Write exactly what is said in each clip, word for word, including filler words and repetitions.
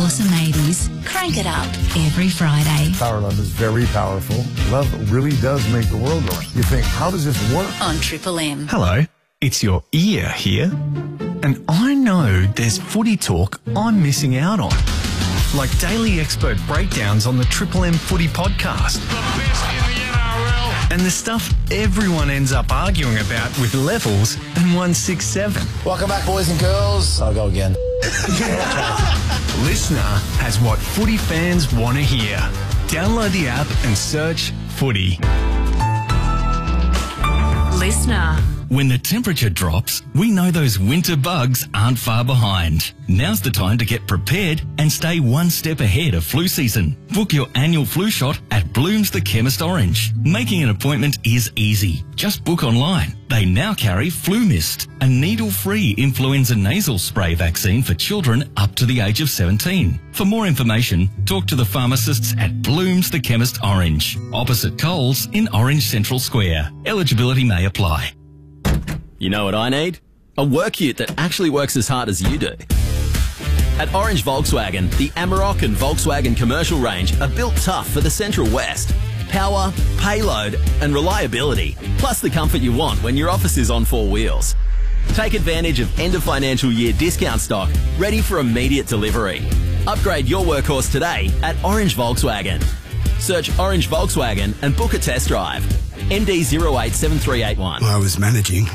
awesome eighties. Crank it up every Friday. Power Love is very powerful. Love really does make the world go. You think, how does this work? On Triple M. Hello, it's your ear here. And I know there's footy talk I'm missing out on. Like daily expert breakdowns on the Triple M Footy podcast. The best in the N R L. And the stuff everyone ends up arguing about with Levels and one six seven. Welcome back, boys and girls. I'll go again. Listener has what footy fans want to hear. Download the app and search Footy. Listener. When the temperature drops, we know those winter bugs aren't far behind. Now's the time to get prepared and stay one step ahead of flu season. Book your annual flu shot at Blooms the Chemist Orange. Making an appointment is easy. Just book online. They now carry Flu Mist, a needle-free influenza nasal spray vaccine for children up to the age of seventeen. For more information, talk to the pharmacists at Blooms the Chemist Orange, opposite Coles in Orange Central Square. Eligibility may apply. You know what I need? A work ute that actually works as hard as you do. At Orange Volkswagen, the Amarok and Volkswagen commercial range are built tough for the Central West. Power, payload and reliability, plus the comfort you want when your office is on four wheels. Take advantage of end of financial year discount stock ready for immediate delivery. Upgrade your workhorse today at Orange Volkswagen. Search Orange Volkswagen and book a test drive. M D zero eight seven three eight one. I was managing.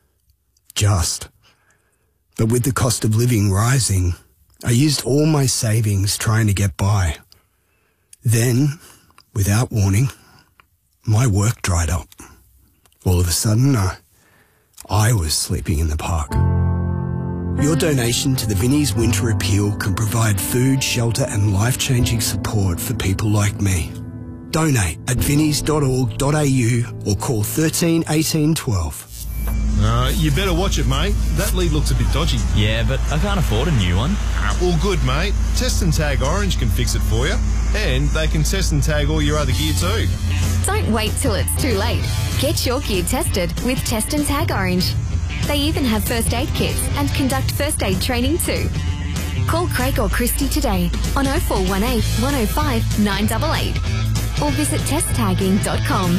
Just. But with the cost of living rising, I used all my savings trying to get by. Then, without warning, my work dried up. All of a sudden, uh, I was sleeping in the park. Your donation to the Vinnie's Winter Appeal can provide food, shelter and life-changing support for people like me. Donate at vinnies dot org dot a u or call thirteen eighteen twelve. Uh, you better watch it, mate. That lead looks a bit dodgy. Yeah, but I can't afford a new one. All good, mate. Test and Tag Orange can fix it for you. And they can test and tag all your other gear too. Don't wait till it's too late. Get your gear tested with Test and Tag Orange. They even have first aid kits and conduct first aid training too. Call Craig or Christy today on oh four one eight, one oh five, nine eight eight or visit test tagging dot com.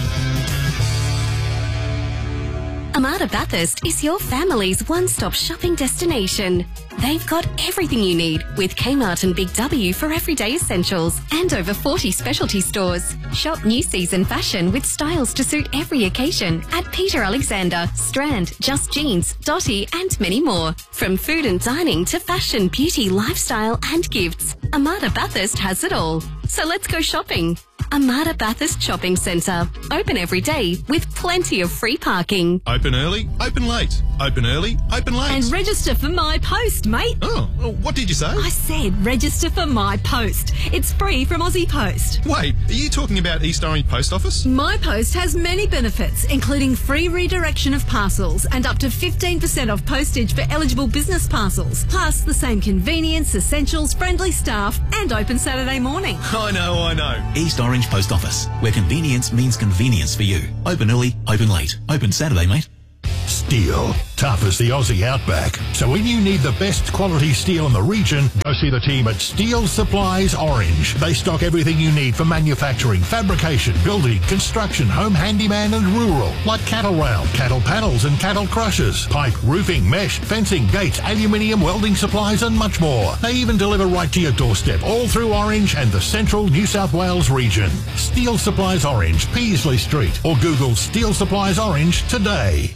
Armada Bathurst is your family's one-stop shopping destination. They've got everything you need with Kmart and Big W for everyday essentials and over forty specialty stores. Shop new season fashion with styles to suit every occasion at Peter Alexander, Strand, Just Jeans, Dotty and many more. From food and dining to fashion, beauty, lifestyle and gifts, Armada Bathurst has it all. So let's go shopping. Armada Bathurst Shopping Centre. Open every day with plenty of free parking. Open early, open late. Open early, open late. And register for My Post, mate. Oh, well, what did you say? I said register for My Post. It's free from Aussie Post. Wait, are you talking about East Orange Post Office? My Post has many benefits, including free redirection of parcels and up to fifteen percent off postage for eligible business parcels. Plus the same convenience, essentials, friendly staff and open Saturday morning. I know, I know. East Orange Post Office, where convenience means convenience for you. Open early, open late. Open Saturday, mate. Steel, tough as the Aussie outback. So when you need the best quality steel in the region, go see the team at Steel Supplies Orange. They stock everything you need for manufacturing, fabrication, building, construction, home handyman and rural, like cattle rail, cattle panels and cattle crushers, pipe, roofing, mesh, fencing, gates, aluminium, welding supplies and much more. They even deliver right to your doorstep, all through Orange and the central New South Wales region. Steel Supplies Orange, Peasley Street, or Google Steel Supplies Orange today.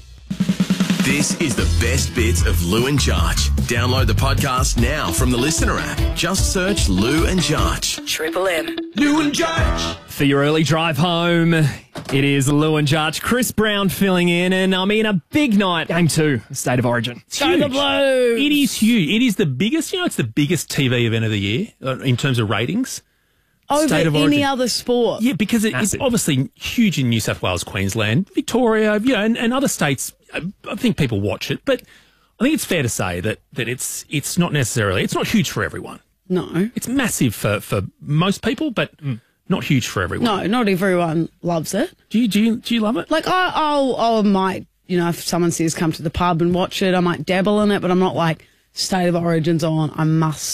This is the best bits of Lou and Jarch. Download the podcast now from the Listener app. Just search Lou and Jarch. Triple M. Lou and Jarch. For your early drive home, it is Lou and Jarch. Chris Brown filling in, and I mean a big night. Game two, State of Origin. Go the Blues. It is huge. It is the biggest, you know, it's the biggest T V event of the year uh, in terms of ratings. Over any other sport. Yeah, because it, it's obviously huge in New South Wales, Queensland, Victoria, you know, and, and other states. I think people watch it, but I think it's fair to say that, that it's it's not necessarily, it's not huge for everyone. No. It's massive for, for most people, but mm. not huge for everyone. No, not everyone loves it. Do you, do you, do you love it? Like, I, I'll, I might, you know, if someone says come to the pub and watch it, I might dabble in it, but I'm not like, State of Origin's on, I must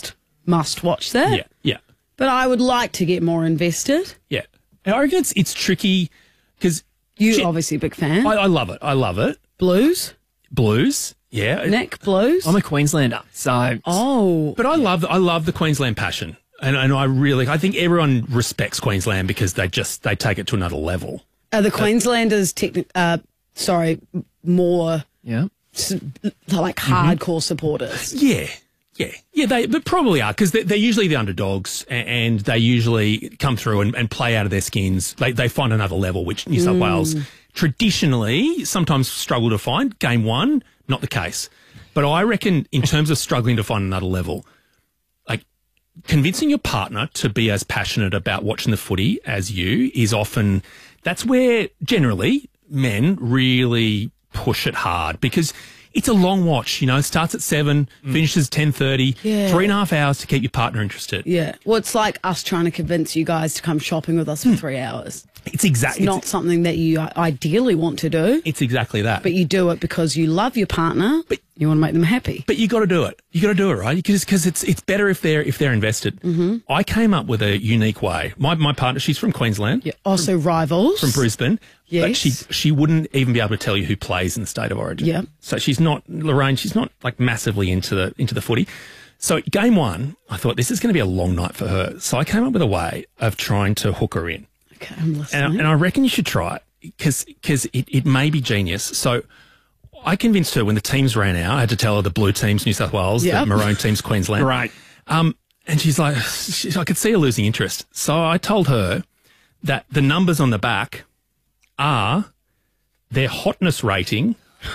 must watch that. Yeah, yeah. But I would like to get more invested. Yeah. And I reckon it's, it's tricky because... You're obviously a big fan. I, I love it. I love it. Blues? Blues, yeah. Nick, Blues? I'm a Queenslander, so... Oh. But I love I love the Queensland passion. And, and I really... I think everyone respects Queensland because they just... They take it to another level. Are the Queenslanders, techni- uh, sorry, more... Yeah. S- like hardcore supporters? Yeah. Yeah, yeah, they but probably are because they're, they're usually the underdogs and, and they usually come through and, and play out of their skins. They they find another level, which New South Mm. Wales traditionally sometimes struggle to find. Game one, not the case. But I reckon in terms of struggling to find another level, like convincing your partner to be as passionate about watching the footy as you is often, that's where generally men really push it hard because it's a long watch, you know, starts at seven, mm. finishes ten thirty, Yeah. three and a half hours to keep your partner interested. Yeah. Well, it's like us trying to convince you guys to come shopping with us for three hours. It's exactly It's not something that you ideally want to do. It's exactly that. But you do it because you love your partner, but you want to make them happy. But you got to do it. You got to do it, right? Because it's it's better if they're if they're invested. Mm-hmm. I came up with a unique way. My my partner, she's from Queensland. Yeah. Also rivals. From Brisbane. Yes. But she she wouldn't even be able to tell you who plays in the state of origin. Yeah. So she's not Lorraine, she's not like massively into the into the footy. So game one, I thought this is going to be a long night for her. So I came up with a way of trying to hook her in. Okay, I'm listening. And, and I reckon you should try it because it, it may be genius. So I convinced her when the teams ran out, I had to tell her the blue team's New South Wales, Yep. the maroon team's Queensland. Right. Um, and she's like, she, I could see her losing interest. So I told her that the numbers on the back are their hotness rating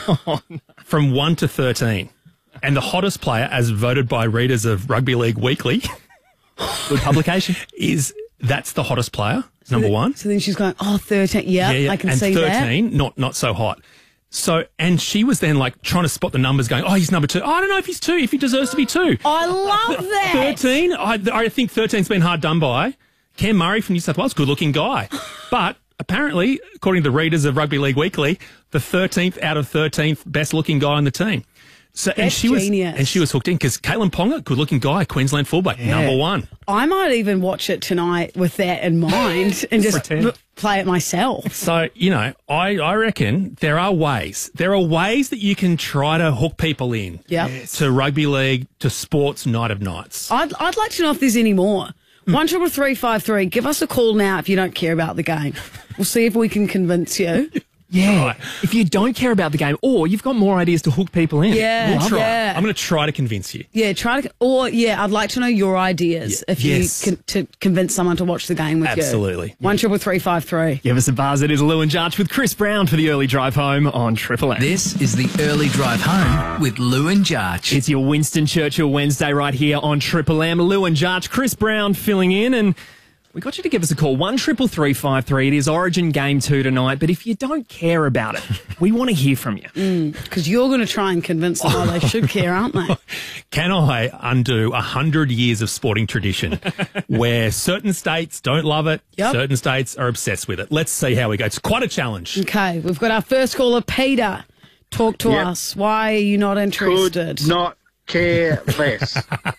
from one to thirteen. And the hottest player, as voted by readers of Rugby League Weekly, good publication, is that's the hottest player, So number then- one. So then she's going, oh, thirteen. Yeah, I can and see thirteen, that. not not so hot. So, and she was then like trying to spot the numbers going, oh, he's number two. I don't know if he's two, if he deserves to be two. I love that. thirteen, I, I think thirteen's been hard done by. Cam Murray from New South Wales, good looking guy. But apparently, according to the readers of Rugby League Weekly, the thirteenth out of thirteenth best looking guy on the team. So and That's she genius. was and she was hooked in because Caitlin Ponga, good looking guy, Queensland fullback, Yeah. number one. I might even watch it tonight with that in mind and just Pretend. b- play it myself. So, you know, I, I reckon there are ways. There are ways that you can try to hook people in Yep. to rugby league, to sports night of nights. I'd, I'd like to know if there's any more. One triple three five three. Give us a call now if you don't care about the game. We'll see if we can convince you. Yeah. If you don't care about the game, or you've got more ideas to hook people in. Yeah, We'll try. yeah. I'm going to try to convince you. Yeah, try to, or yeah, I'd like to know your ideas if Yes. you can to convince someone to watch the game with you. Absolutely. One triple three five three. Give us a buzz. It is Lou and Jarch with Chris Brown for the early drive home on Triple M. This is the early drive home with Lou and Jarch. It's your Winston Churchill Wednesday right here on Triple M. Lou and Jarch, Chris Brown filling in, and we got you to give us a call, one triple three five three. It is Origin Game two tonight, but if you don't care about it, we want to hear from you. Because you're going to try and convince them why they should care, aren't they? Can I undo a hundred years of sporting tradition where certain states don't love it, Yep. certain states are obsessed with it? Let's see how we go. It's quite a challenge. Okay, we've got our first caller, Peter. Talk to Yep. us. Why are you not interested? Could not care less.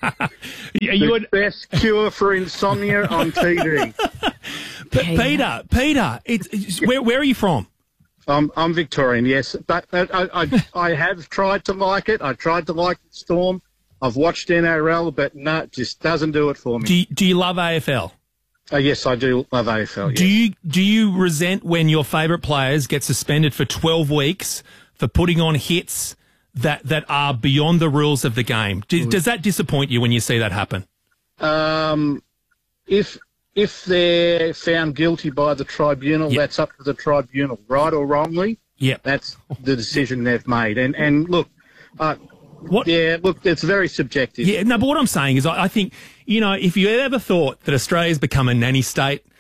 the best cure for insomnia on T V. But Peter, Peter, it's, it's, where, where are you from? I'm, I'm Victorian, yes. But uh, I, I, I have tried to like it. I tried to like the Storm. I've watched N R L, but no, it just doesn't do it for me. Do you, do you love A F L? Uh, yes, I do love A F L, yes. Do you do you resent when your favourite players get suspended for twelve weeks for putting on hits that, that are beyond the rules of the game? Do, does that disappoint you when you see that happen? Um, if if they're found guilty by the tribunal, that's up to the tribunal, right or wrongly. Yeah, that's the decision they've made. And and look, uh, what? Yeah, look, it's very subjective. Yeah, no, but what I'm saying is I, I think, you know, if you ever thought that Australia's become a nanny state,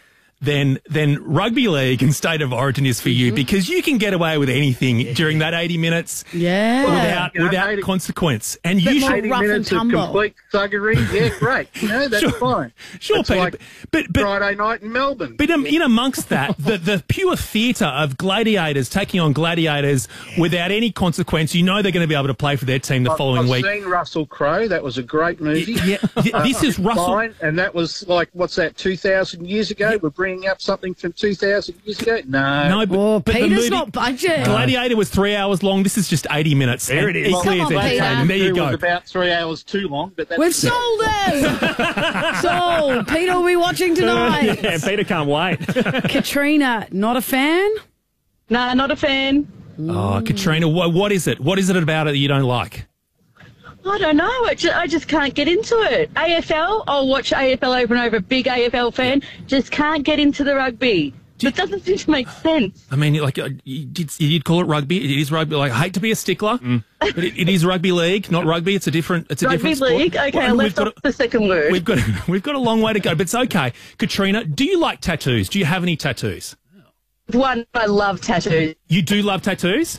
then then rugby league and State of Origin is for you because you can get away with anything during that eighty minutes Yeah. without, You know, without eighty consequence. And Bit you more should eighty rough and minutes of tumble. complete thuggery. Yeah, great. No, that's Sure. fine. Sure, It's Peter, like but- but- Friday night in Melbourne. But um, in amongst that, the, the pure theatre of gladiators taking on gladiators without any consequence, you know they're going to be able to play for their team the I've, following I've week. seen Russell Crowe. That was a great movie. Yeah, yeah, this is Russell. Fine, and that was like, what's that, two thousand years ago? We're bringing up something from two thousand years ago? No. No, but, Oh, but the Peter's movie- not budget. Gladiator was three hours long. This is just eighty minutes. There and it is. Equally Come as on, entertaining. Peter. There you It was go. about three hours too long, but that's We've sold him. Sold. Peter will be watching tonight. Yeah, Peter can't wait. Katrina, not a fan? Nah, not a fan. Oh, Katrina, what, what is it? What is it about it that you don't like? I don't know. I just, I just can't get into it. A F L, I'll watch A F L over and over. Big A F L fan. Just can't get into the rugby. It doesn't seem to make sense. I mean, like, uh, you did, you did call it rugby. It is rugby. Like, I hate to be a stickler, but it, it is rugby league, not rugby. It's a different. It's a Rugby different sport. league. Okay, Well, I we've left got off the second word. We've got we've got a long way to go, but it's okay. Katrina, do you like tattoos? Do you have any tattoos? One, I love tattoos. You do love tattoos?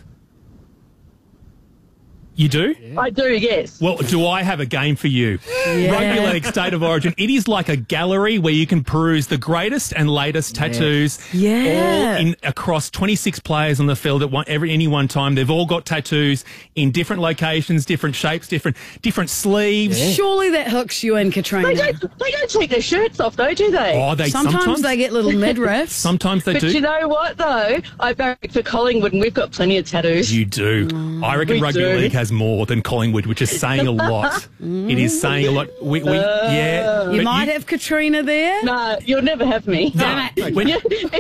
You do? I do, yes. Well, do I have a game for you? Yeah. Rugby League State of Origin. It is like a gallery where you can peruse the greatest and latest tattoos. Yeah. All in across twenty-six players on the field at one, every any one time. They've all got tattoos in different locations, different shapes, different different sleeves. Surely that hooks you in, Katrina. They don't, they don't take their shirts off, though, do they? Oh, they sometimes, sometimes they get little midriffs. Sometimes they but do. you know what, though? I barrack for Collingwood, and we've got plenty of tattoos. You do. I reckon We Rugby do. League has more than Collingwood, which is saying a lot. It is saying a lot. We, we yeah. You but might have Katrina there. No, you'll never have me. No. When, when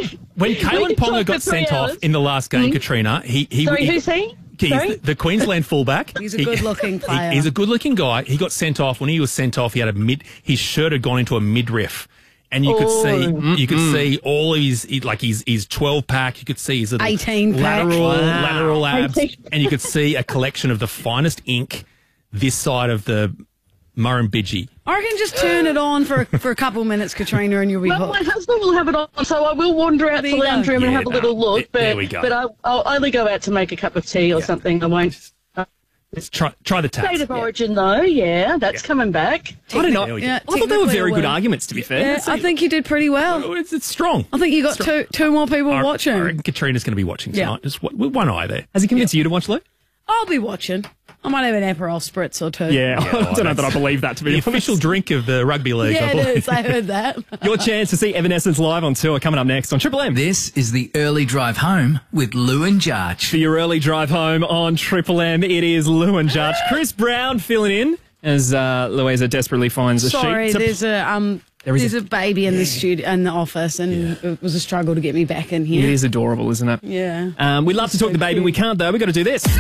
We Kalen can Ponga talk got for sent three off hours. in the last game, Hmm? Katrina, he he Sorry, he, who's he? he's Sorry? the, the Queensland fullback. He's a He- good-looking he- player. he's a good-looking guy. He got sent off. When he was sent off, he had a mid. His shirt had gone into a midriff. And you could Oh. see, you could see all of his, he- like his, his twelve pack. You could see his little eighteen pack. lateral, Wow. lateral abs, eighteen. and you could see a collection of the finest ink this side of the Murrumbidgee. I reckon just turn it on for a, for a couple minutes, Katrina, and you'll be Well, my hooked. husband will have it on, so I will wander out to There the you lounge go. room and Yeah, have a no, little look. th- But, there we go. but I'll, I'll only go out to make a cup of tea or something. I won't. Let's try, try the tats. State of Origin, though, yeah, that's coming back. I don't know. There we go. I thought they were technically very it good will. arguments, to be fair. Yeah, I think you did pretty well. Oh, It's, it's strong. I think you got two two more people I, watching. I reckon Katrina's going to be watching Yeah. tonight. Just w- with one eye there. Has he convinced you to watch, Luke? I'll be watching. I might have an Aperol spritz or two. Yeah, I don't know that's- that I believe that, to be The honest. official drink of the rugby league. Yeah, I it believe. is. I heard that. Your chance to see Evanescence live on tour coming up next on Triple M. This is the early drive home with Lou and Jarch. For your early drive home on Triple M, it is Lou and Judge. Chris Brown filling in as uh, Louisa desperately finds a Sorry, sheet. to- there's a um, There is there's a- a, baby in the studio in the office, and it was a struggle to get me back in here. It is adorable, isn't it? Yeah. Um, we'd love to talk to baby. We can't, though. We've got to do this.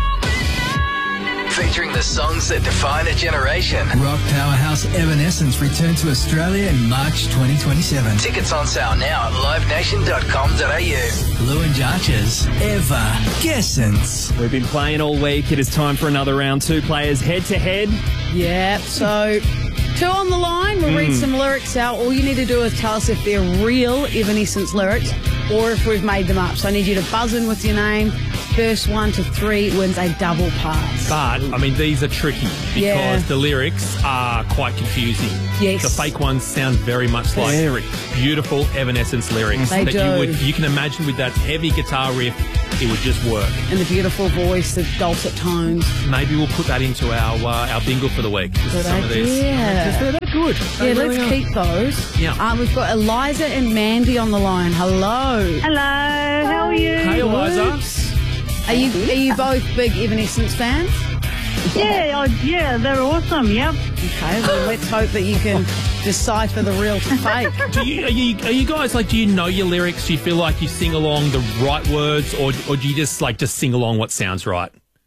Featuring the songs that define a generation. Rock powerhouse Evanescence return to Australia in March twenty twenty-seven. Tickets on sale now at live nation dot com dot a u. Lou and Jarch's Evanescence. We've been playing all week. It is time for another round. Two players head to head. Yeah, so two on the line. We'll read some lyrics out. All you need to do is tell us if they're real Evanescence lyrics or if we've made them up. So I need you to buzz in with your name. First one to three wins a double pass. But, I mean, these are tricky because Yeah. the lyrics are quite confusing. Yes. The fake ones sound very much like Very. beautiful Evanescence lyrics They that do. you would you can imagine with that heavy guitar riff, it would just work. And the beautiful voice, the dulcet tones. Maybe we'll put that into our uh, our bingo for the week. Just Good some of these. idea. Because they're that good. Yeah, They really let's are. keep those. Yeah. Uh, we've got Eliza and Mandy on the line. Hello. Hello, how are you? Hey, Eliza. Whoops. Are you are you both big Evanescence fans? Yeah, oh, yeah, they're awesome, yep. Okay, well let's hope that you can decipher the real to fake. Do you, are you are you guys like? Do you know your lyrics? Do you feel like you sing along the right words, or or do you just like just sing along what sounds right?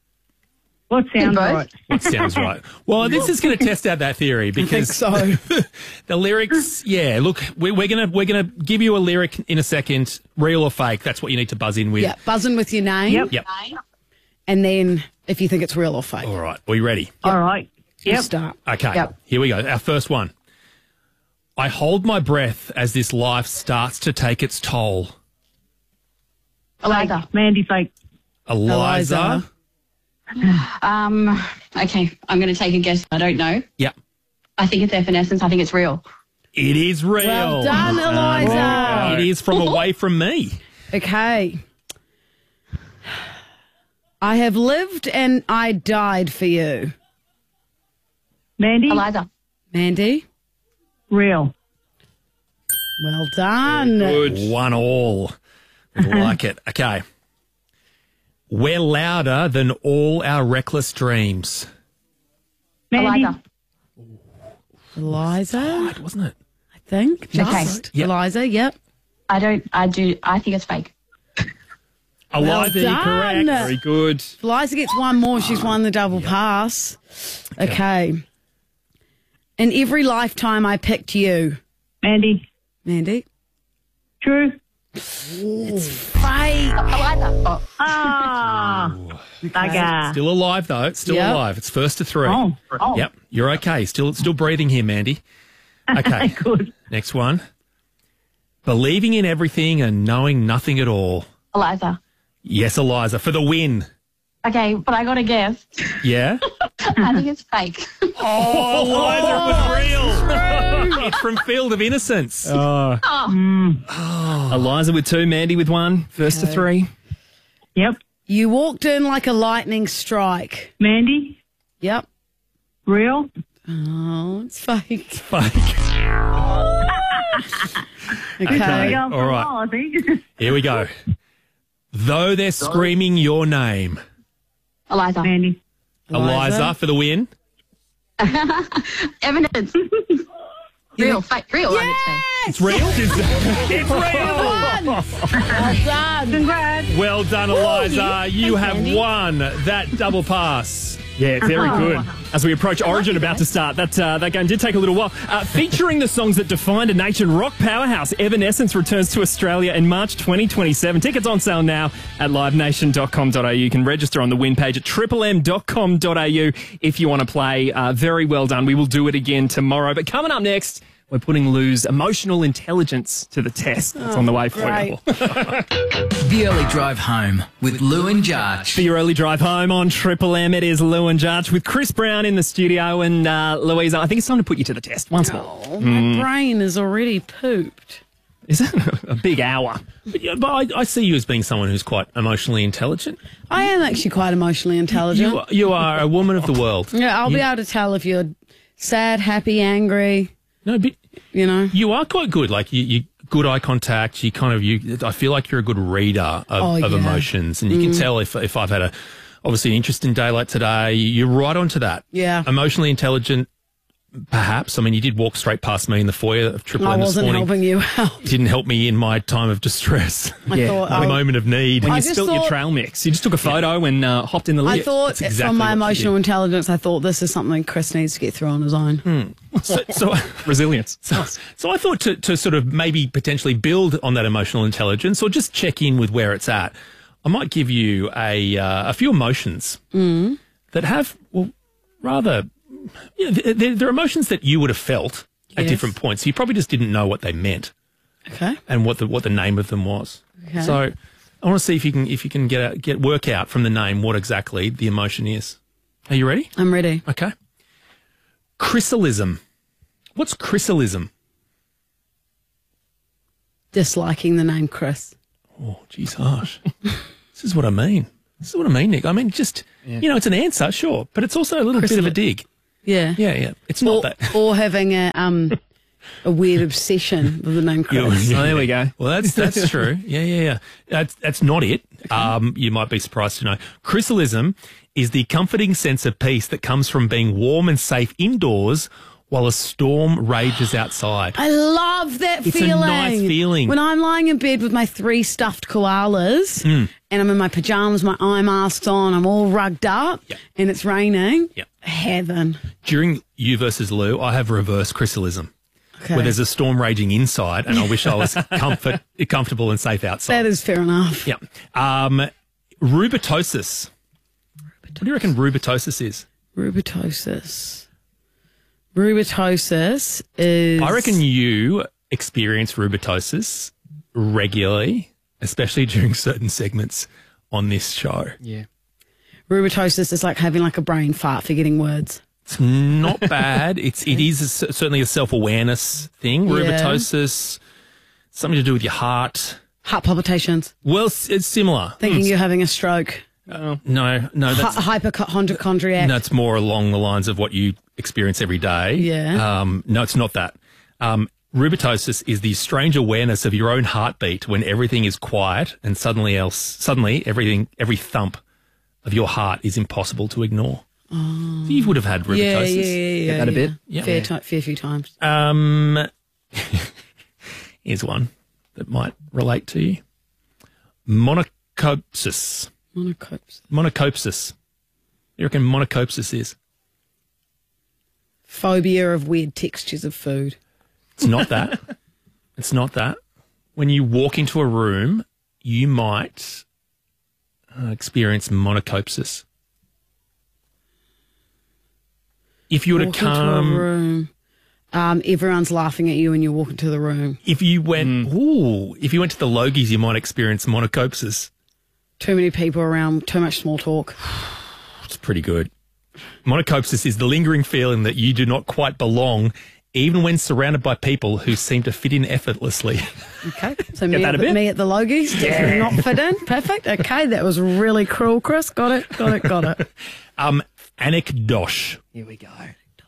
What sounds right? What sounds right? Well, this is going to test out that theory because so. the lyrics. Yeah, look, we're, we're gonna we're gonna give you a lyric in a second, real or fake. That's what you need to buzz in with. Yeah, buzzing with your name. Yep. Yep. And then if you think it's real or fake. All right. Are you ready? All right. You Yep. start. Okay. Yep. Here we go. Our first one. I hold my breath as this life starts to take its toll. Eliza. Mandy, fake. Eliza. Um, okay, I'm going to take a guess. I don't know. Yeah. I think it's Evanescence. I think it's real. It is real. Well done, Eliza. It is from Away From Me. Okay. I have lived and I died for you. Mandy. Eliza. Mandy. Real. Well done. Good. One all. Like it. Okay. We're louder than all our reckless dreams. Mandy. Eliza. Eliza. Right, wasn't it? I think. Just. Okay. Yep. Eliza, yep. I don't, I do, I think it's fake. Eliza, Well correct. done. Very good. If Eliza gets one more, she's won the double pass. Okay. In every lifetime, I picked you. Mandy. Mandy. True. It's fake. Eliza. Oh. Ah. Bugger. Still alive, though. It's still Yep. alive. It's first to three. Oh. Oh. Yep. You're okay. Still still breathing here, Mandy. Okay. Good. Next one. Believing in everything and knowing nothing at all. Eliza. Yes, Eliza, for the win. Okay, but I got a guess. Yeah? I think it's fake. Oh, Eliza, it was real. It's from Field of Innocence. Oh. Oh. Eliza with two, Mandy with one. First to Okay. three. Yep. You walked in like a lightning strike. Mandy. Yep. Real. Oh, it's fake. Fake. Okay. All right. Oh, I think. Here we go. Though they're screaming your name. Eliza. Mandy. Eliza, Eliza. for the win. Evidence. Real, fake, real, I would say. It's real? It's real. Well done. Congrats. Well done, Eliza. You have won that double pass. Yeah, very good. As we approach Origin about to start, that uh, that game did take a little while. Uh, featuring the songs that defined a nation, rock powerhouse Evanescence returns to Australia in March twenty twenty-seven. Tickets on sale now at live nation dot com dot a u. You can register on the win page at triple m dot com dot a u if you want to play. Uh, very well done. We will do it again tomorrow. But coming up next, we're putting Lou's emotional intelligence to the test. That's on the way for you. The Early Drive Home with Lou and Jarch. For your early drive home on Triple M, it is Lou and Jarch with Chris Brown in the studio. And uh, Louisa, I think it's time to put you to the test once more. Oh, my brain is already pooped. Is that a big hour? But, yeah, but I, I see you as being someone who's quite emotionally intelligent. I am actually quite emotionally intelligent. You, are- you are a woman of the world. Yeah, I'll You- be able to tell if you're sad, happy, angry. No, but you know, you are quite good. Like you, you good eye contact. You kind of you. I feel like you're a good reader of, Oh, of yeah. emotions, and you can Mm. tell if if I've had a obviously an interesting day like today. You're right onto that. Yeah. Emotionally intelligent, perhaps. I mean, you did walk straight past me in the foyer of Triple I M this wasn't morning. helping you out. You didn't help me in my time of distress. I thought, the oh, moment of need. When I you just spilt your thought- trail mix, you just took a photo and uh, hopped in the I lift. thought That's exactly from my what you emotional did. intelligence, I thought this is something Chris needs to get through on his own. Hmm. So, so resilience. So, so I thought to, to sort of maybe potentially build on that emotional intelligence or just check in with where it's at. I might give you a uh, a few emotions Mm. that have, well, rather, you know, they're, they're emotions that you would have felt at Yes. different points. You probably just didn't know what they meant Okay. and what the what the name of them was. Okay. So I want to see if you can if you can get a, get work out from the name what exactly the emotion is. Are you ready? I'm ready. Okay. Chrysalism. What's chrysalism? Disliking the name Chris. Oh, geez, harsh. This is what I mean. This is what I mean, Nick. I mean, just, you know, it's an answer, sure, but it's also a little bit of a dig. Yeah. Yeah, yeah. It's not or, that. or having a um a weird obsession with the name Chris. Yeah, Oh, there we go. Well, that's that's true. Yeah, yeah, yeah. That's that's not it. Um, you might be surprised to know. Chrysalism is the comforting sense of peace that comes from being warm and safe indoors while a storm rages outside. I love that It's a feeling. nice feeling. When I'm lying in bed with my three stuffed koalas Mm. and I'm in my pajamas, my eye mask's on, I'm all rugged up and it's raining. Yep. Heaven. During You versus Lou, I have reverse chrysalism. Okay. Where there's a storm raging inside, and I wish I was comfort, comfortable and safe outside. That is fair enough. Yeah. Um, rubetosis. What do you reckon rubetosis is? Rubetosis. Rubetosis is... I reckon you experience rubetosis regularly, especially during certain segments on this show. Yeah. Rubetosis is like having like a brain fart, forgetting words. It's not bad. It's it is a, certainly a self-awareness thing. Yeah. Rubetosis, something to do with your heart. Heart palpitations. Well, it's, it's similar. Thinking Mm. you're having a stroke. Oh. No, no, that's Hy- hypochondriac. that's more along the lines of what you experience every day. Yeah. Um, no, it's not that. Um, rubetosis is the strange awareness of your own heartbeat when everything is quiet and suddenly else, suddenly everything, every thump of your heart is impossible to ignore. Oh. So you would have had rubetosis. Yeah, yeah, yeah. yeah Get that a yeah. bit? Yeah. Fair, ti- fair few times. Um, here's one that might relate to you. Monocopsis. Monocopsis. Monocopsis. You reckon monocopsis is? Phobia of weird textures of food. It's not that. It's not that. When you walk into a room, you might uh, experience monocopsis. If you were Walk to come, into a room, um, everyone's laughing at you when you walk into the room. if you went, ooh, if you went to the Logies, you might experience monocopsis. Too many people around, too much small talk. It's pretty good. Monocopsis is the lingering feeling that you do not quite belong, even when surrounded by people who seem to fit in effortlessly. Okay, so Get me that at, a the, bit? me at the Logies, Yeah. not fit in. Perfect. Okay, that was really cruel, Chris. Got it, got it, got it. Um, anecdoche. Here we go.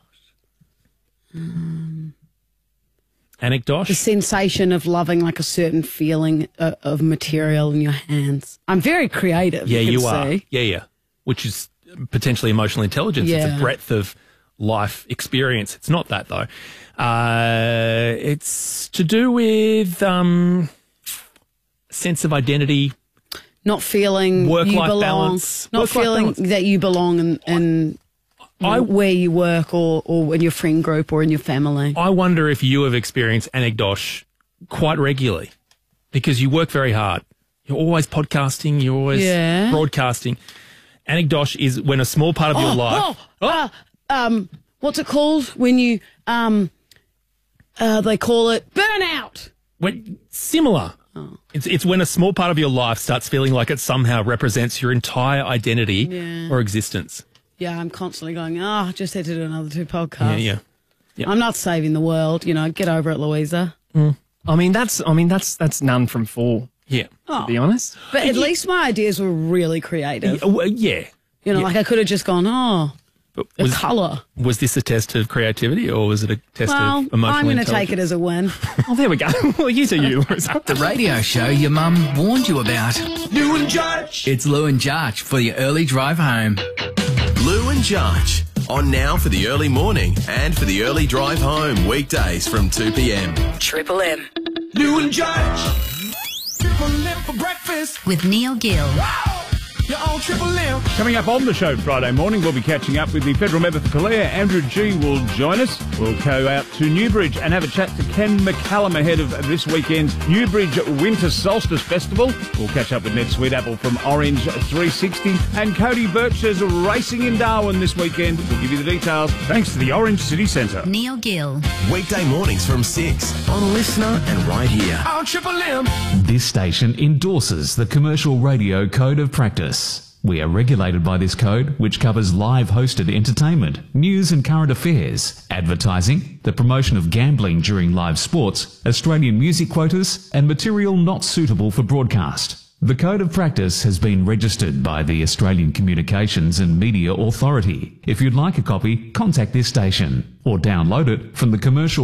Um, Anecdoche. the sensation of loving like a certain feeling of, of material in your hands. I'm very creative. Yeah, you, you can are. see. Yeah, yeah. Which is potentially emotional intelligence. It's Yeah. a breadth of life experience. It's not that though. Uh, it's to do with um, sense of identity. Not feeling you Work-life belong. balance. Not Work-life feeling balance. that you belong in, in I- where you work or, or in your friend group or in your family. I wonder if you have experienced anecdoche quite regularly because you work very hard. You're always podcasting. You're always Yeah. broadcasting. Anecdoche is when a small part of your oh, life. Oh, uh, um, what's it called when you um, uh, they call it burnout. When, similar. It's it's when a small part of your life starts feeling like it somehow represents your entire identity Yeah. or existence. Yeah, I'm constantly going. Oh, I just had to do another two podcasts. Yeah, yeah. Yeah. I'm not saving the world. You know, get over it, Louisa. I mean, that's I mean that's that's none from four. Yeah. Oh. To be honest. But at least my ideas were really creative. Yeah, well, yeah. You know, Yeah. like I could have just gone, oh, But a was, colour. was this a test of creativity or was it a test Well, of emotional I'm going to intelligence? take it as a win. Oh, there we go. Well, you do you. The radio show your mum warned you about. Lou and Judge. It's Lou and Jarch for your early drive home. Lou and Judge. On now for the early morning and for the early drive home. Weekdays from two p.m. Triple M. Lou and Judge. Triple M for breakfast. With Neil Gill. You're on Triple M. Coming up on the show Friday morning, we'll be catching up with the Federal Member for Kalia. Andrew G will join us. We'll go out to Newbridge and have a chat to Ken McCallum ahead of this weekend's Newbridge Winter Solstice Festival. We'll catch up with Ned Sweetappel from Orange three sixty. And Cody Birch is racing in Darwin this weekend. We'll give you the details thanks to the Orange City Centre. Neil Gill. Weekday mornings from six on Listener and right here. On Triple M. This station endorses the Commercial Radio Code of Practice. We are regulated by this code, which covers live hosted entertainment, news and current affairs, advertising, the promotion of gambling during live sports, Australian music quotas, and material not suitable for broadcast. The Code of Practice has been registered by the Australian Communications and Media Authority. If you'd like a copy, contact this station or download it from the Commercial